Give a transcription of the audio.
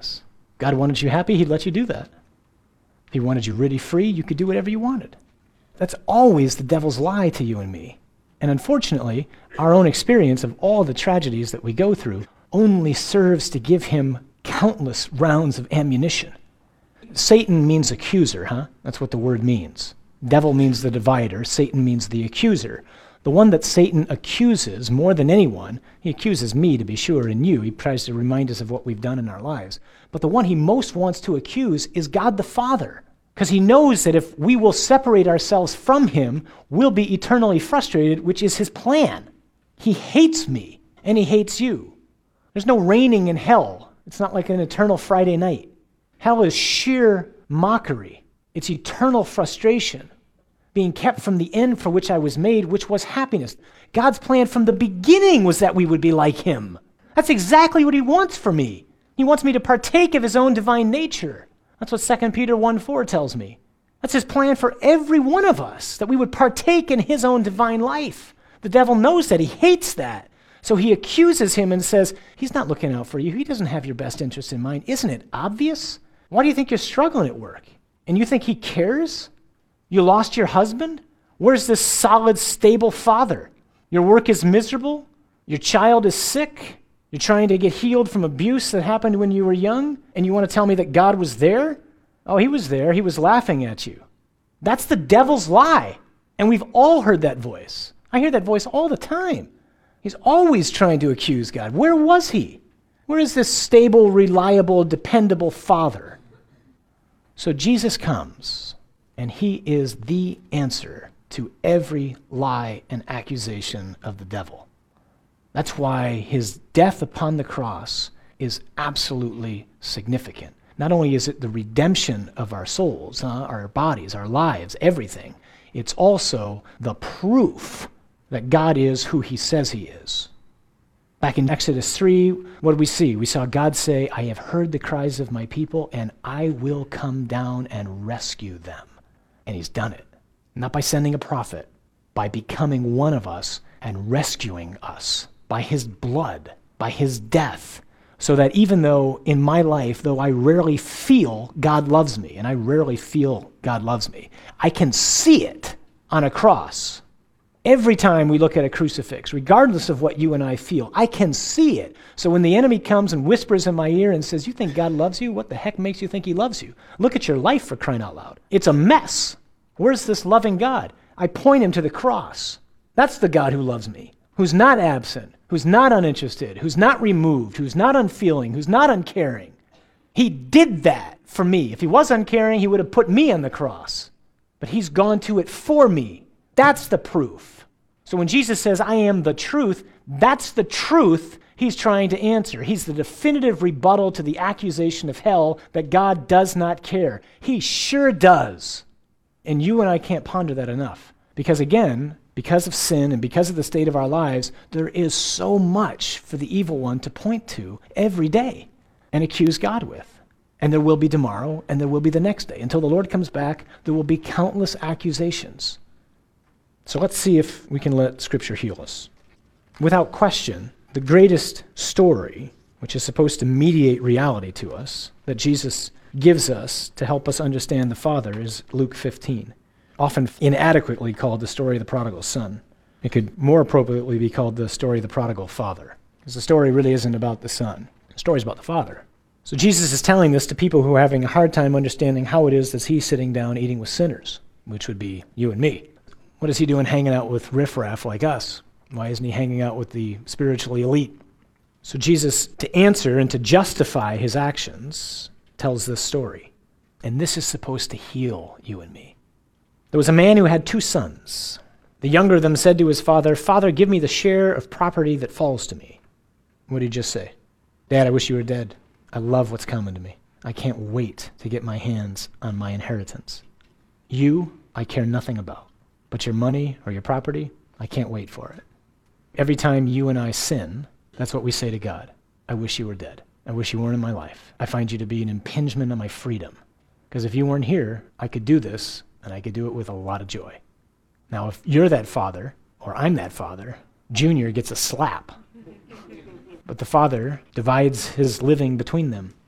happiness. God wanted you happy, he'd let you do that. If he wanted you really free, you could do whatever you wanted. That's always the devil's lie to you and me. And unfortunately, our own experience of all the tragedies that we go through only serves to give him countless rounds of ammunition. Satan means accuser, huh? That's what the word means. Devil means the divider. Satan means the accuser. The one that Satan accuses more than anyone, he accuses me to be sure and you. He tries to remind us of what we've done in our lives. But the one he most wants to accuse is God the Father, because he knows that if we will separate ourselves from him, we'll be eternally frustrated, which is his plan. He hates me, and he hates you. There's no reigning in hell. It's not like an eternal Friday night. Hell is sheer mockery. It's eternal frustration, being kept from the end for which I was made, which was happiness. God's plan from the beginning was that we would be like him. That's exactly what he wants for me. He wants me to partake of his own divine nature. That's what 2 Peter 1:4 tells me. That's his plan for every one of us, that we would partake in his own divine life. The devil knows that. He hates that. So he accuses him and says, he's not looking out for you. He doesn't have your best interest in mind. Isn't it obvious? Why do you think you're struggling at work? And you think he cares? You lost your husband? Where's this solid, stable father? Your work is miserable? Your child is sick? You're trying to get healed from abuse that happened when you were young? And you want to tell me that God was there? Oh, he was there. He was laughing at you. That's the devil's lie. And we've all heard that voice. I hear that voice all the time. He's always trying to accuse God. Where was he? Where is this stable, reliable, dependable father? So Jesus comes, and he is the answer to every lie and accusation of the devil. That's why his death upon the cross is absolutely significant. Not only is it the redemption of our souls, our bodies, our lives, everything, it's also the proof that God is who he says he is. Back in Exodus 3, what did we see? We saw God say, I have heard the cries of my people, and I will come down and rescue them. And he's done it. Not by sending a prophet, by becoming one of us and rescuing us by his blood, by his death, so that even though in my life, though I rarely feel God loves me, and I rarely feel God loves me, I can see it on a cross. Every time we look at a crucifix, regardless of what you and I feel, I can see it. So when the enemy comes and whispers in my ear and says, you think God loves you? What the heck makes you think he loves you? Look at your life, for crying out loud. It's a mess. Where's this loving God? I point him to the cross. That's the God who loves me, who's not absent, who's not uninterested, who's not removed, who's not unfeeling, who's not uncaring. He did that for me. If he was uncaring, he would have put me on the cross. But he's gone to it for me. That's the proof. So when Jesus says, I am the truth, that's the truth he's trying to answer. He's the definitive rebuttal to the accusation of hell that God does not care. He sure does. And you and I can't ponder that enough. Because again, because of sin and because of the state of our lives, there is so much for the evil one to point to every day and accuse God with. And there will be tomorrow, and there will be the next day. Until the Lord comes back, there will be countless accusations. So let's see if we can let Scripture heal us. Without question, the greatest story, which is supposed to mediate reality to us, that Jesus gives us to help us understand the Father, is Luke 15, often inadequately called the story of the prodigal son. It could more appropriately be called the story of the prodigal father, because the story really isn't about the son. The story's about the Father. So Jesus is telling this to people who are having a hard time understanding how it is that he's sitting down eating with sinners, which would be you and me. What is he doing hanging out with riffraff like us? Why isn't he hanging out with the spiritually elite? So Jesus, to answer and to justify his actions, tells this story. And this is supposed to heal you and me. There was a man who had 2 sons. The younger of them said to his father, Father, give me the share of property that falls to me. What did he just say? Dad, I wish you were dead. I love what's coming to me. I can't wait to get my hands on my inheritance. You, I care nothing about. But your money or your property, I can't wait for it. Every time you and I sin, that's what we say to God. I wish you were dead. I wish you weren't in my life. I find you to be an impingement on my freedom. Because if you weren't here, I could do this, and I could do it with a lot of joy. Now, if you're that father, or I'm that father, Junior gets a slap. But the father divides his living between them.